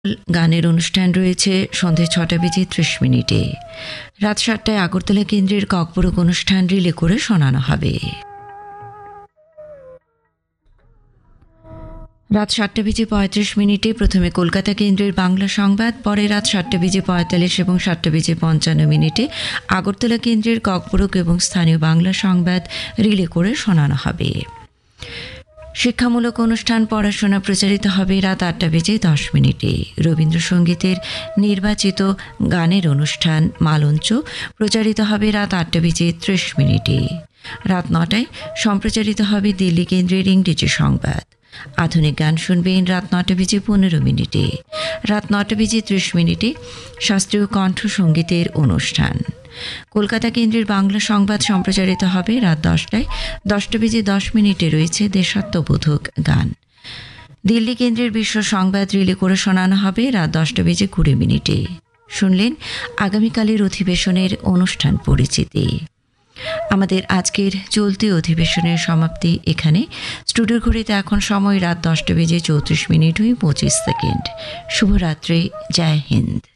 গানের অনুষ্ঠান রয়েছে সন্ধে ৬:৩০ রাত ৭টায় আগরতলা কেন্দ্রের ককবরক অনুষ্ঠান রিলে করে শোনানো হবে। রাত ৭:৩৫ প্রথমে কলকাতা কেন্দ্রের বাংলা সংবাদ, পরে রাত ৭:৪৫ এবং ৭:৫৫ আগরতলা কেন্দ্রের ককবরক এবং স্থানীয় বাংলা সংবাদ রিলে করে শোনানো হবে। শিক্ষামূলক অনুষ্ঠান পড়াশোনা প্রচারিত হবে রাত ৮:১০। রবীন্দ্রসঙ্গীতের নির্বাচিত গানের অনুষ্ঠান মালঞ্চ প্রচারিত হবে রাত ৮:৩০। রাত ৯টায় সম্প্রচারিত হবে দিল্লি কেন্দ্রের ইংরেজি সংবাদ। আধুনিক গান শুনবেন রাত ৯:১৫। রাত ৯:৩০ শাস্ত্রীয় কণ্ঠসঙ্গীতের অনুষ্ঠান। কলকাতা কেন্দ্রের বাংলা সংবাদ সম্প্রচারিত হবে রাত ১০টায়। ১০:১০ রয়েছে দেশাত্মবোধক গান। দিল্লি কেন্দ্রের বিশ্ব সংবাদ রিলে করে শোনানো হবে রাত ১০:২০। শুনলেন আগামীকালের অধিবেশনের অনুষ্ঠান পরিচিতি। আমাদের আজকের চলতি অধিবেশনের সমাপ্তি এখানে। স্টুডিওর ঘড়িতে এখন সময় রাত ১০:৩৪ হয়ে ২৫ সেকেন্ড। শুভরাত্রি, জয় হিন্দ।